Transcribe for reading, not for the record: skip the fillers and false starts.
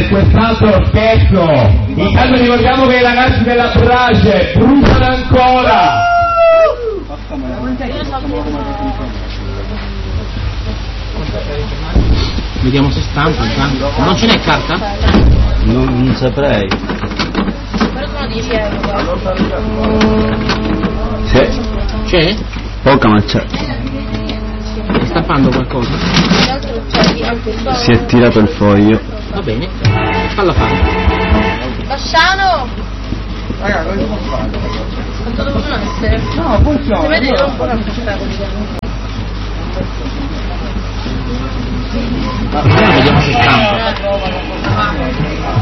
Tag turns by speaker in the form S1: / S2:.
S1: quest'altro scherzo. Intanto ricordiamo che i ragazzi della Brace bruciano ancora.
S2: Vediamo se stampa. Non ce n'è carta?
S3: Non saprei.
S4: Però sono 10 euro.
S3: Sì.
S2: C'è?
S3: Poca ma c'è.
S2: Stai stampando qualcosa?
S3: Si è tirato il foglio.
S2: Va bene, falla fare.
S4: Lasciano! Quanto devono essere?
S5: No, funziona.
S4: Se vedi non può aspettare.
S2: Vediamo se stampa.